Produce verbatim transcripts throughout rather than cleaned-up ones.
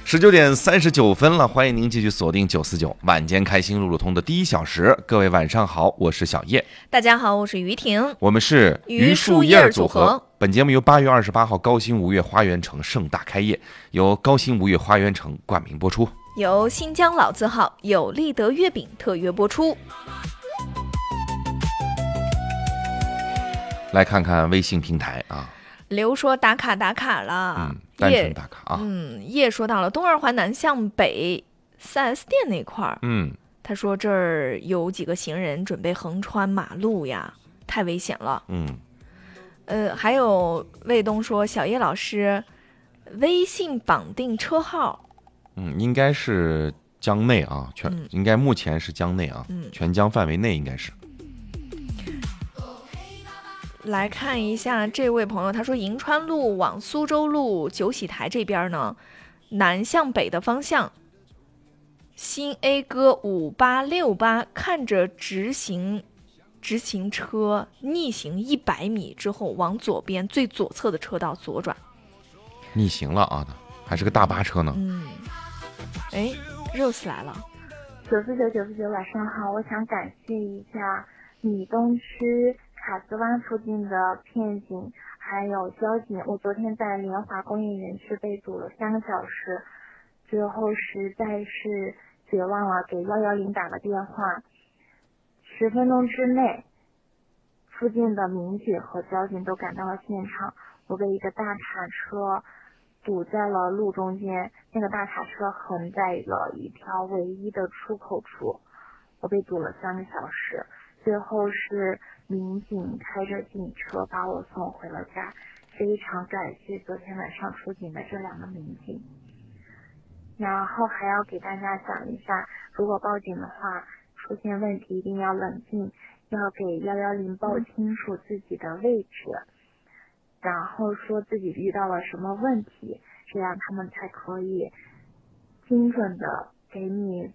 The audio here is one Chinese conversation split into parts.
十九点三十九分了，欢迎您继续锁定九四九晚间开心路路通的第一小时。各位晚上好，我是小叶。 大家好，我是于婷， 我们是榆树叶儿组合。 本节目由八月二十八号高新吴越花园城盛大开业，由高新吴越花园城冠名播出， 由新疆老字号有利德月饼特约播出。来看看微信平台啊。 刘说打卡打卡了， 嗯，单纯打卡啊。 嗯，叶说到了东二环南向北 四 S 店那块儿， 嗯， 他说这儿有几个行人准备横穿马路呀，太危险了。 嗯， 呃，还有卫东说小叶老师微信绑定车号， 嗯，应该是江内啊，全、 嗯、 应该目前是江内啊， 嗯， 全江范围内应该是。 来看一下这位朋友，他说银川路往苏州路九喜台这边呢，南向北的方向，新 A 哥五八六八，看着直行直行车逆行一百米之后，往左边最左侧的车道左转。 逆行了啊，还是个大巴车呢。 嗯，哎 ，Rose 来了。 九四九九四九，晚上好，我想感谢一下米东区卡斯湾附近的片警还有交警，我昨天在联华工业园区被堵了三个小时，最后实在是绝望了，给幺幺零打了电话，十分钟之内附近的民警和交警都赶到了现场，我被一个大卡车堵在了路中间，那个大卡车横在了一条唯一的出口处，我被堵了三个小时，最后是民警开着警车把我送回了家，非常感谢昨天晚上出警的这两个民警。然后还要给大家讲一下，如果报警的话，出现问题一定要冷静，要给幺幺零报清楚自己的位置，然后说自己遇到了什么问题，这样他们才可以精准的给你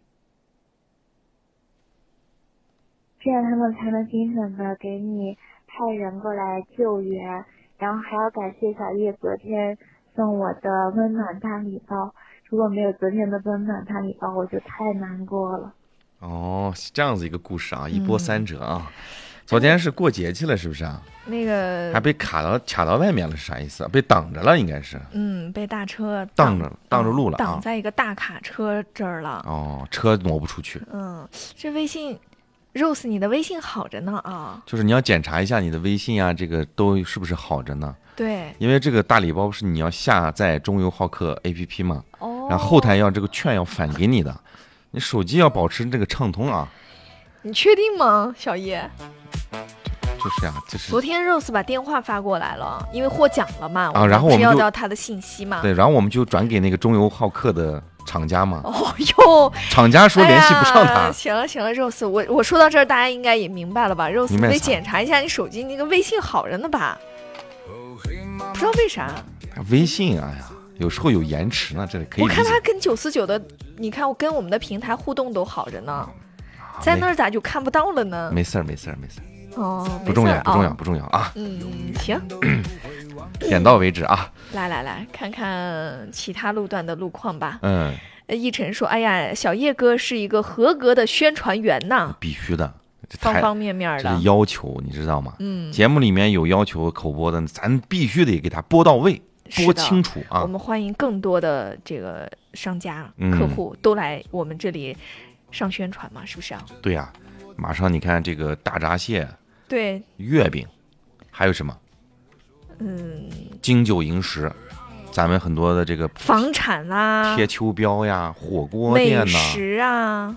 这样他们才能精准的给你派人过来救援。然后还要感谢小叶昨天送我的温暖大礼包，如果没有昨天的温暖大礼包，我就太难过了。 哦，这样子一个故事啊，一波三折啊。嗯、昨天是过节去了，是不是啊？ 那个还被卡到卡到外面了，是啥意思？被挡着了，应该是。 嗯，被大车挡着挡着路了、啊， 挡在一个大卡车这儿了。 哦，车挪不出去。 嗯，这微信。Rose， 你的微信好着呢啊！ 就是你要检查一下你的微信啊，这个都是不是好着呢？ 对， 因为这个大礼包是你要下载中邮好客 A P P 嘛， 哦， 然后后台要这个券要返给你的，你手机要保持这个畅通啊。 你确定吗，小叶？ 就是呀、啊，就是昨天 Rose 把电话发过来了，因为获奖了嘛， 啊，然后我们要到他的信息嘛， 对，然后我们就转给那个中邮好客的厂家嘛。 哦哟， 厂家说联系不上他。 哎、行了行了 ，Rose， 我我说到这儿，大家应该也明白了吧 ？Rose， 你得检查一下你手机那个微信好着呢吧？不知道为啥。 微信哎呀，有时候有延迟呢，这里可以。 我看他跟九四九的，你看我跟我们的平台互动都好着呢，啊、在那儿咋就看不到了呢？ 没事儿没事儿没事儿。 哦， 不重要不重要、 哦、 不重要啊。 嗯，行， 点到为止啊。 来来来看看其他路段的路况吧。 嗯。 奕晨说：“哎呀，小叶哥是一个合格的宣传员呐， 必须的， 方方面面的， 这是要求，你知道吗？ 嗯， 节目里面有要求口播的，咱必须得给他播到位，播清楚啊。 我们欢迎更多的这个商家、 嗯、 客户都来我们这里上宣传嘛，是不是啊？ 对呀、啊，马上你看这个大闸蟹， 对， 月饼，还有什么？ 嗯， 金九银十。”咱们很多的这个房产啦、 贴秋膘呀、火锅店呐、 美食啊，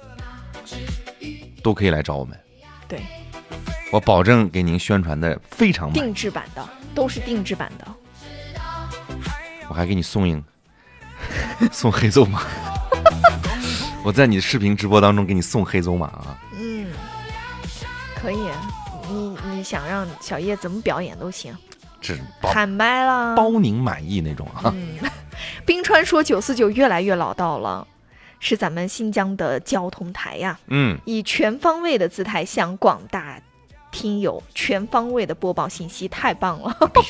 都可以来找我们。 对， 我保证给您宣传的非常满， 定制版的，都是定制版的。 我还给你送一送黑邹马，我在你的视频直播当中给你送黑邹马啊。 嗯，可以，你你想让小叶怎么表演都行。坦白了， 包您满意那种啊。 嗯，冰川说九四九越来越老道了，是咱们新疆的交通台呀。 嗯， 以全方位的姿态向广大听友全方位的播报信息，太棒了。